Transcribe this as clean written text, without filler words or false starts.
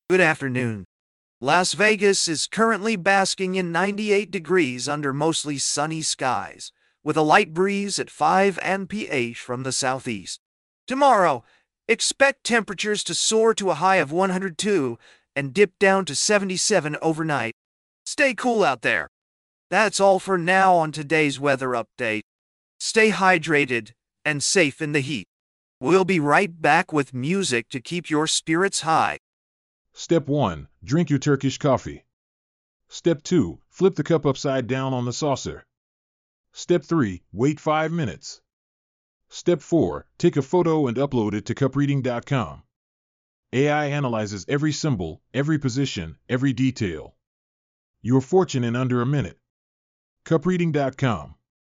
Good afternoon. Las Vegas is currently basking in 98 degrees under mostly sunny skies, with a light breeze at 5 mph from the southeast. Tomorrow, expect temperatures to soar to a high of 102 and dip down to 77 overnight. Stay cool out there. That's all for now on today's weather update. Stay hydrated and safe in the heat. We'll be right back with music to keep your spirits high. Step 1. Drink your Turkish coffee. Step 2. Flip the cup upside down on the saucer. Step 3. Wait 5 minutes. Step 4. Take a photo and upload it to cupreading.com. AI analyzes every symbol, every position, every detail. Your fortune in under a minute. cupreading.com